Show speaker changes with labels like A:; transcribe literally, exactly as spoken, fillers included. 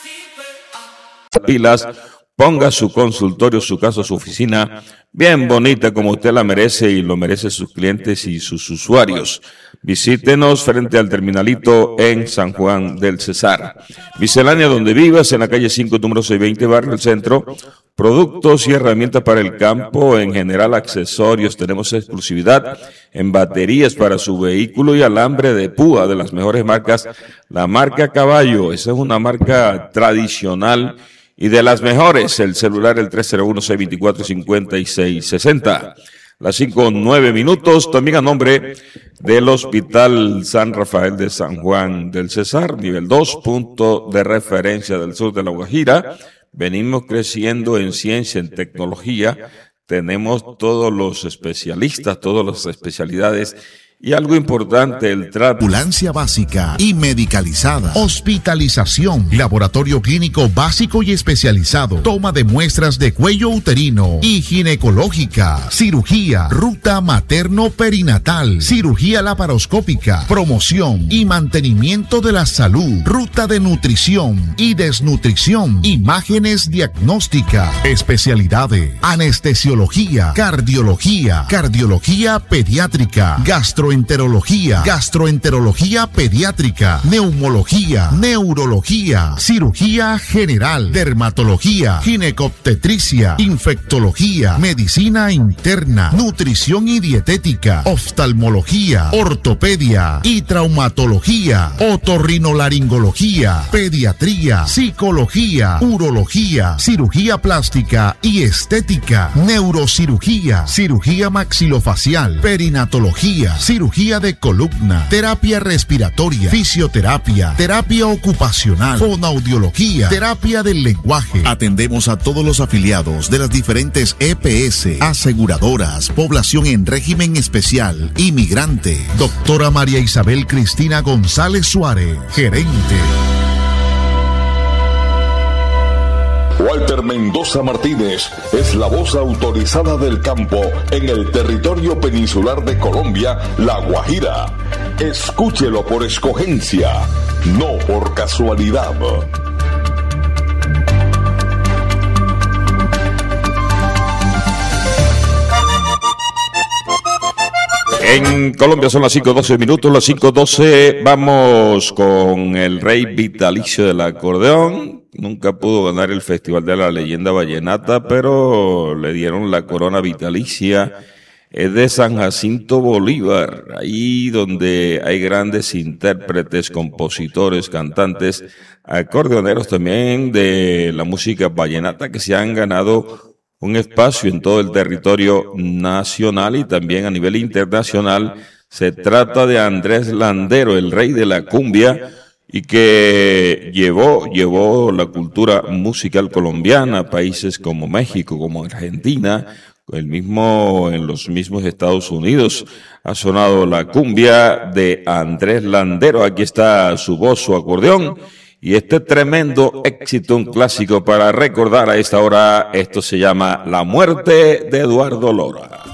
A: Pilas, ponga su consultorio, su casa, su oficina bien bonita como usted la merece y lo merecen sus clientes y sus usuarios. Visítenos frente al terminalito en San Juan del Cesar. Miscelánea donde vivas, en la calle cinco, número seiscientos veinte, barrio El Centro. Productos y herramientas para el campo, en general accesorios. Tenemos exclusividad en baterías para su vehículo y alambre de púa de las mejores marcas. La marca Caballo, esa es una marca tradicional y de las mejores. El celular el tres cero uno, seis dos cuatro, cinco seis seis cero. Las cinco, nueve minutos, también a nombre del Hospital San Rafael de San Juan del Cesar, nivel dos, punto de referencia del sur de La Guajira. Venimos creciendo en ciencia, en tecnología. Tenemos todos los especialistas, todas las especialidades. Y algo importante, el trato.
B: Ambulancia básica y medicalizada. Hospitalización. Laboratorio clínico básico y especializado. Toma de muestras de cuello uterino y ginecológica. Cirugía. Ruta materno-perinatal. Cirugía laparoscópica. Promoción y mantenimiento de la salud. Ruta de nutrición y desnutrición. Imágenes diagnósticas. Especialidades. Anestesiología. Cardiología. Cardiología pediátrica. Gastro Gastroenterología, gastroenterología pediátrica, neumología, neurología, cirugía general, dermatología, ginecobstetricia, infectología, medicina interna, nutrición y dietética, oftalmología, ortopedia y traumatología, otorrinolaringología, pediatría, psicología, urología, cirugía plástica y estética, neurocirugía, cirugía maxilofacial, perinatología, cirugía de columna, terapia respiratoria, fisioterapia, terapia ocupacional, fonoaudiología, terapia del lenguaje. Atendemos a todos los afiliados de las diferentes E P S, aseguradoras, población en régimen especial, inmigrante. Doctora María Isabel Cristina González Suárez, gerente.
C: Walter Mendoza Martínez es la voz autorizada del campo en el territorio peninsular de Colombia, La Guajira. Escúchelo por escogencia, no por casualidad.
A: En Colombia son las cinco doce minutos, las cinco doce, vamos con el rey vitalicio del acordeón. Nunca pudo ganar el Festival de la Leyenda Vallenata, pero le dieron la corona vitalicia. Es de San Jacinto Bolívar, ahí donde hay grandes intérpretes, compositores, cantantes, acordeoneros también de la música vallenata que se han ganado un espacio en todo el territorio nacional y también a nivel internacional. Se trata de Andrés Landero, el rey de la cumbia, y que llevó, llevó la cultura musical colombiana a países como México, como Argentina, el mismo, en los mismos Estados Unidos. Ha sonado la cumbia de Andrés Landero. Aquí está su voz, su acordeón. Y este tremendo éxito, un clásico para recordar a esta hora, esto se llama La muerte de Eduardo Lora.